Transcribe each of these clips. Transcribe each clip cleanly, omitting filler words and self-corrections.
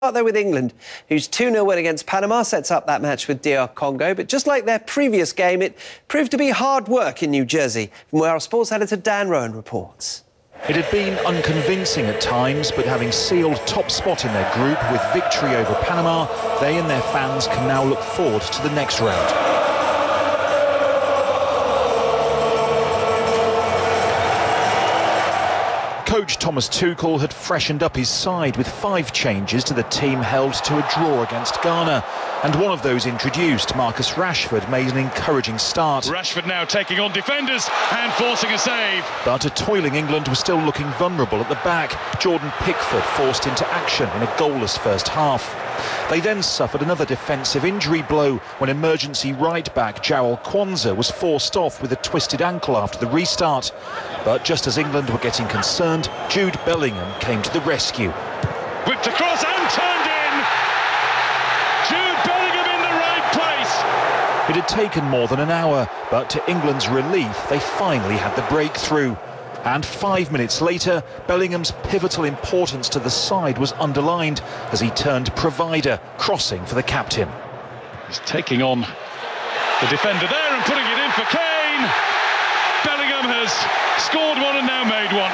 Though with England, whose 2-0 win against Panama sets up that match with DR Congo. But just like their previous game, it proved to be hard work in New Jersey, from where our sports editor Dan Rowan reports. It had been unconvincing at times, but having sealed top spot in their group with victory over Panama, they and their fans can now look forward to the next round. Coach Thomas Tuchel had freshened up his side with 5 changes to the team held to a draw against Ghana. And one of those introduced, Marcus Rashford, made an encouraging start. Rashford now taking on defenders and forcing a save. But a toiling England was still looking vulnerable at the back. Jordan Pickford forced into action in a goalless first half. They then suffered another defensive injury blow when emergency right-back Joel Kwanzaa was forced off with a twisted ankle after the restart. But just as England were getting concerned, Jude Bellingham came to the rescue. Whipped across and turned in! Jude Bellingham in the right place! It had taken more than an hour, but to England's relief, they finally had the breakthrough. And 5 minutes later, Bellingham's pivotal importance to the side was underlined as he turned provider, crossing for the captain. He's taking on the defender there and putting it in for Kane. Bellingham has scored one and now made one.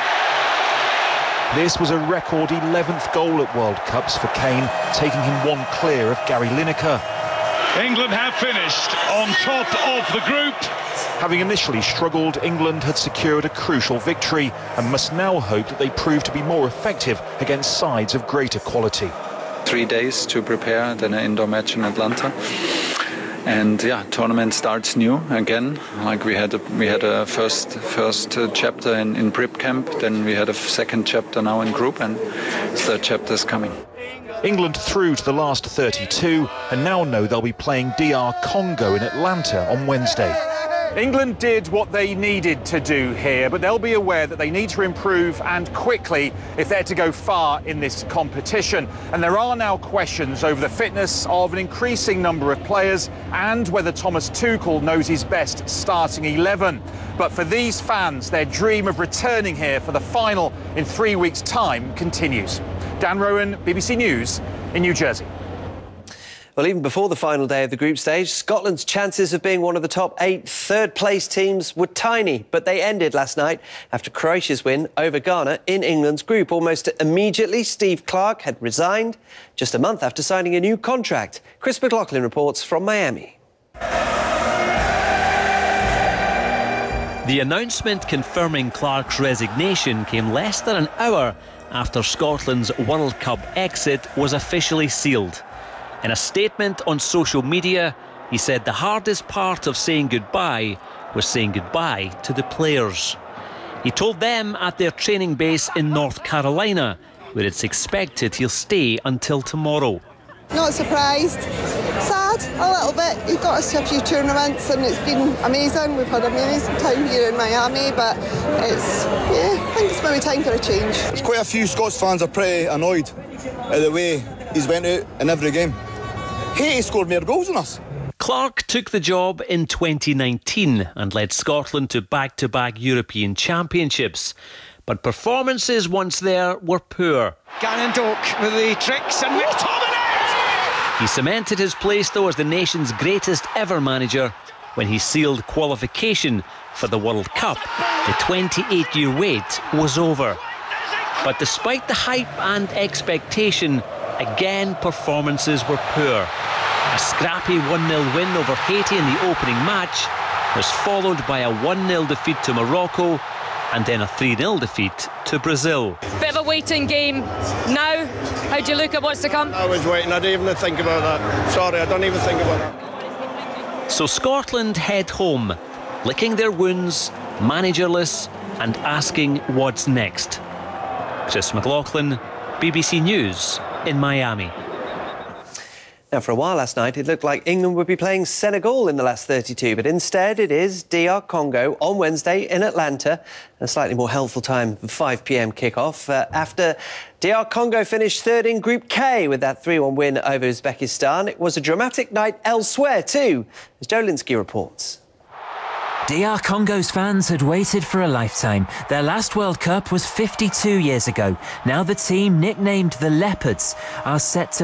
This was a record 11th goal at World Cups for Kane, taking him one clear of Gary Lineker. England have finished on top of the group. Having initially struggled, England had secured a crucial victory and must now hope that they prove to be more effective against sides of greater quality. 3 days to prepare, then an indoor match in Atlanta. And yeah, tournament starts new again. Like we had a first chapter in prep camp, then we had a second chapter now in group, and third chapter is coming. England through to the last 32 and now know they'll be playing DR Congo in Atlanta on Wednesday. England did what they needed to do here, but they'll be aware that they need to improve and quickly if they're to go far in this competition. And there are now questions over the fitness of an increasing number of players and whether Thomas Tuchel knows his best starting 11. But for these fans, their dream of returning here for the final in 3 weeks' time continues. Dan Rowan, BBC News in New Jersey. Well, even before the final day of the group stage, Scotland's chances of being one of the top 8 third-place teams were tiny, but they ended last night after Croatia's win over Ghana in England's group. Almost immediately, Steve Clarke had resigned just a month after signing a new contract. Chris McLaughlin reports from Miami. The announcement confirming Clarke's resignation came less than an hour after Scotland's World Cup exit was officially sealed. In a statement on social media, he said the hardest part of saying goodbye was saying goodbye to the players. He told them at their training base in North Carolina, where it's expected he'll stay until tomorrow. Not surprised, sad a little bit. He got us to a few tournaments and it's been amazing. We've had an amazing time here in Miami, but I think it's maybe time for a change. There's quite a few Scots fans are pretty annoyed at the way he's went out in every game. He scored more goals than us. Clarke took the job in 2019 and led Scotland to back-to-back European championships. But performances once there were poor. Gannon Doak with the tricks and McTominay! He cemented his place, though, as the nation's greatest ever manager when he sealed qualification for the World Cup. The 28-year wait was over. But despite the hype and expectation, again performances were poor. A scrappy 1-0 win over Haiti in the opening match was followed by a 1-0 defeat to Morocco and then a 3-0 defeat to Brazil. Bit of a waiting game. Now, how do you look at what's to come? I was waiting, I didn't even think about that. Sorry, I don't even think about that. So Scotland head home, licking their wounds, managerless and asking what's next. Chris McLaughlin, BBC News in Miami. Now, for a while last night, it looked like England would be playing Senegal in the last 32, but instead it is DR Congo on Wednesday in Atlanta, a slightly more helpful time, 5 p.m. kickoff, after DR Congo finished third in Group K with that 3-1 win over Uzbekistan. It was a dramatic night elsewhere too, as Joe Linsky reports. DR Congo's fans had waited for a lifetime. Their last World Cup was 52 years ago. Now the team, nicknamed the Leopards, are set to